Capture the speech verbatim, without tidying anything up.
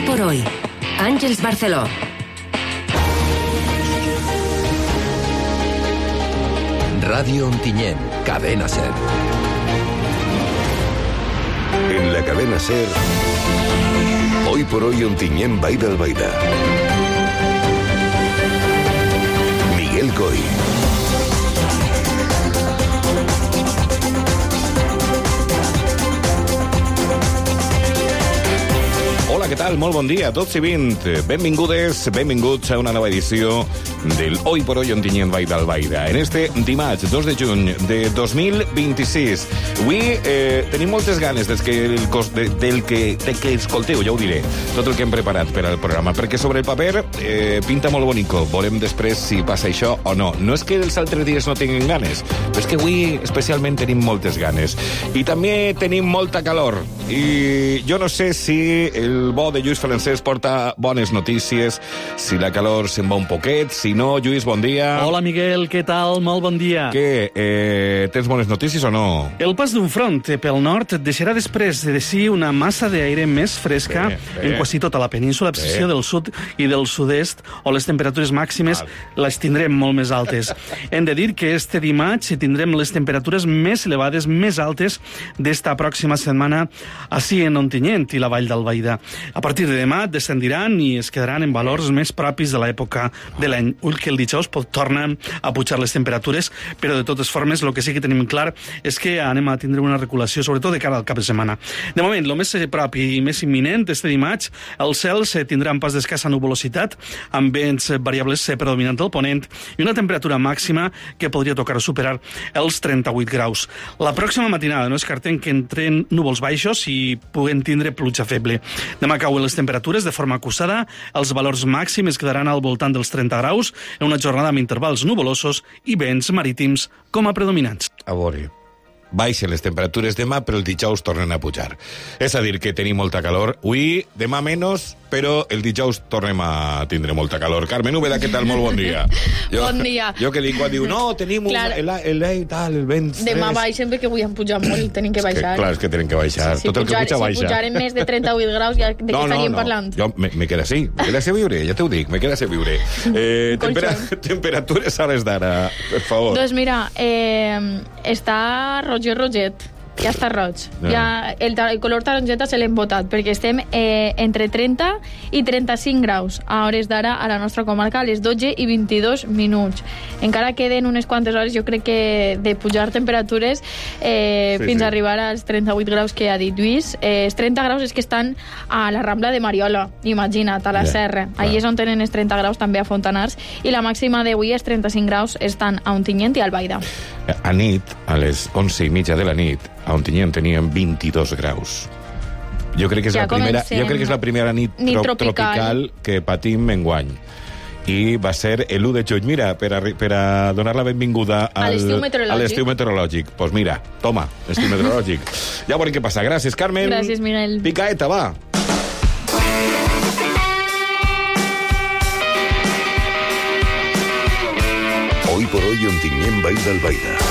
por hoy. Àngels Barceló. Radio Ontinyent, Cadena Ser. En la Cadena Ser, Hoy por Hoy Ontinyent Vall d'Albaida. Miguel Coy. Hola, què tal? Molt bon dia a tots i vint. Benvingudes, benvinguts a una nova edició del Hoy por Hoy Ontinyent Vall d'Albaida. En este dimarts, dos de juny de dos mil vint-i-sis. Avui eh, tenim moltes ganes des que el cos de, del que, de que escolteu, ja ho diré, tot el que hem preparat per al programa, perquè sobre el paper eh, pinta molt bonico. Veurem després si passa això o no. No és que els altres dies no tinguin ganes, però és que avui especialment tenim moltes ganes. I també tenim molta calor. I jo no sé si el bo de Lluís Francesc porta bones notícies, si la calor se'n va un poquet, si no, Lluís, bon dia. Hola, Miguel, què tal? Molt bon dia. Què, eh, tens bones notícies o no? El pas d'un front pel nord deixarà després de si una massa d'aire més fresca bé, bé. en quasi tota la península, a excepció del sud i del sud-est, on les temperatures màximes Val. les tindrem molt més altes. Hem de dir que este dimarts tindrem les temperatures més elevades, més altes d'esta pròxima setmana així en Ontinyent i la Vall d'Albaida. A partir de demà descendiran i es quedaran en valors més propis de l'època de l'any. Ull que el dijous pot tornar a pujar les temperatures, però de totes formes el que sí que tenim clar és que anem a tindre una reculació, sobretot de cara al cap de setmana. De moment, el més propi i més imminent este dimarts, els cels tindran pas d'escassa nuvolositat, amb vents variables predominant del ponent i una temperatura màxima que podria tocar superar els trenta-vuit graus. La pròxima matinada no descartem que entren núvols baixos i puguen tindre pluja feble. Demà cauen les temperatures de forma acusada, els valors màxims quedaran al voltant dels trenta graus en una jornada amb intervals nuvolosos i vents marítims com a predominants. A veure, baixen les temperatures demà, però el dijous tornen a pujar. És a dir, que tenim molta calor. Avui, demà menys, però el dijous tornem a tindre molta calor. Carmen Úbeda, què tal? Molt bon dia. Jo, bon dia. Jo que dic, quan diu, no, tenim clar, un, el, el, el, tal, el vent... Demà baixen perquè avui han pujat molt i tenim que baixar. És que, clar, és que tenen que baixar. Sí, si Tot el pujar, que puja, si baixa. Si pujaren més de trenta-vuit graus, ja de què no, estaríem no, no. parlant? Jo me, me queda així, me queda així a viure, ja t'ho dic, me queda així a viure. Eh, tempera, temperatures a les d'ara, per favor. Doncs mira, eh, està roger roget. Ja està roig. No. Ja el, el color taronjeta se l'hem botat, perquè estem eh, entre trenta i trenta-cinc graus a hores d'ara a la nostra comarca a les dotze i vint-i-dos minuts. Encara queden unes quantes hores, jo crec que de pujar temperatures eh, sí, fins sí. a arribar als trenta-vuit graus que ha dit Lluís. Eh, els trenta graus és que estan a la Rambla de Mariola, imagina't, a la yeah, Serra. Allí és on tenen els trenta graus, també a Fontanars, i la màxima d'avui és trenta-cinc graus, estan a Ontinyent i Albaida. A nit, a les onze i mitja de la nit, a Ontinyent teníem vint-i-dos graus. Jo crec que és, ja la primera, jo crec que és la primera nit, nit tro tropical. tropical que patim enguany. I va ser l'u de juny. Mira, per a, per a donar la benvinguda al, a l'estiu meteorològic. A l'estiu meteorològic. Doncs pues mira, toma, l'estiu meteorològic. Ja veurem què passa. Gràcies, Carmen. Gràcies, Miguel. Picaeta, va. Hoy por Hoy Ontinyent Vall d'Albaida.